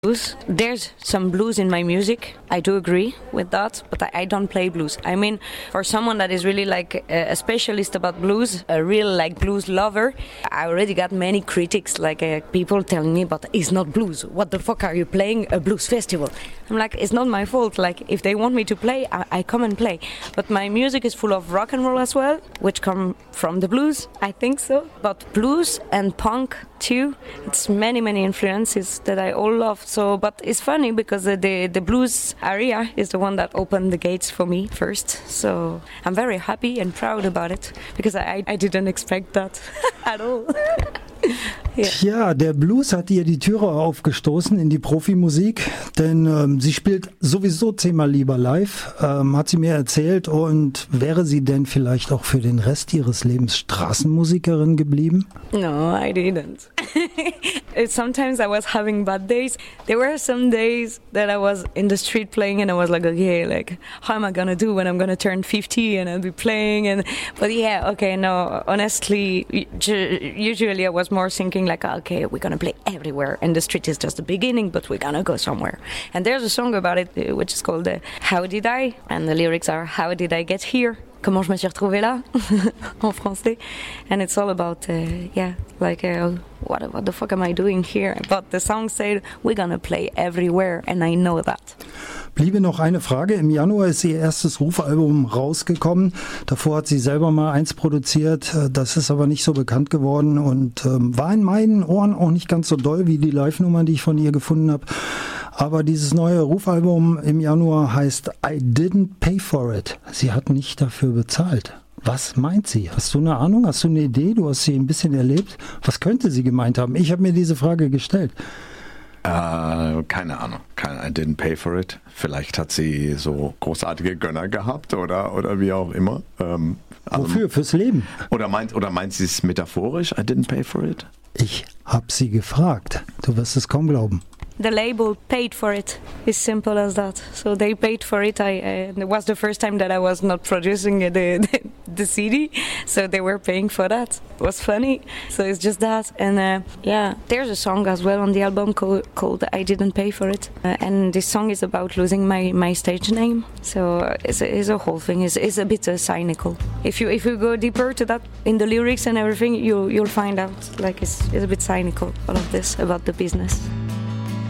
blues. There's some blues in my music. I do agree with that, but I don't play blues. I mean, for someone that is really like a specialist about blues, a real like blues lover, I already got many critics, like people telling me, but it's not blues. What the fuck are you playing a blues festival? I'm like, it's not my fault. Like, if they want me to play, I come and play. But my music is full of rock and roll as well, which come from the blues, I think so. But blues and punk too, it's many influences that I all love. So, but it's funny because the blues area is the one that opened the gates for me first. So I'm very happy and proud about it because I didn't expect that at all. Ja. Tja, der Blues hat ihr die Türe aufgestoßen in die Profimusik, denn sie spielt sowieso 10-mal lieber live, hat sie mir erzählt. Und wäre sie denn vielleicht auch für den Rest ihres Lebens Straßenmusikerin geblieben? No, I didn't. Sometimes I was having bad days. There were some days that I was in the street playing and I was like, okay, like, how am I gonna do when I'm gonna turn 50 and I'll be playing? But yeah, okay, no, honestly, usually I was more thinking like, okay, we're gonna play everywhere and the street is just the beginning, but we're gonna go somewhere. And there's a song about it which is called How Did I? And the lyrics are, how did I get here? Comment je me suis retrouvée là? En français. And it's all about, what the fuck am I doing here? But the song said, we're gonna play everywhere, and I know that. Bliebe noch eine Frage. Im Januar ist ihr erstes Rufalbum rausgekommen. Davor hat sie selber mal eins produziert. Das ist aber nicht so bekannt geworden und war in meinen Ohren auch nicht ganz so doll wie die Live-Nummern, die ich von ihr gefunden habe. Aber dieses neue Rufalbum im Januar heißt I Didn't Pay For It. Sie hat nicht dafür bezahlt. Was meint sie? Hast du eine Ahnung? Hast du eine Idee? Du hast sie ein bisschen erlebt. Was könnte sie gemeint haben? Ich habe mir diese Frage gestellt. Keine Ahnung. I didn't pay for it. Vielleicht hat sie so großartige Gönner gehabt oder wie auch immer. Wofür? Fürs Leben? Oder meint sie es metaphorisch? I didn't pay for it? Ich habe sie gefragt. Du wirst es kaum glauben. The label paid for it. It's simple as that. So they paid for it. It was the first time that I was not producing the CD, so they were paying for that. It was funny. So it's just that. And there's a song as well on the album called I Didn't Pay For It. And this song is about losing my stage name. So it's a whole thing. It's a bit cynical. If you go deeper to that in the lyrics and everything, you'll find out like it's a bit cynical, all of this about the business.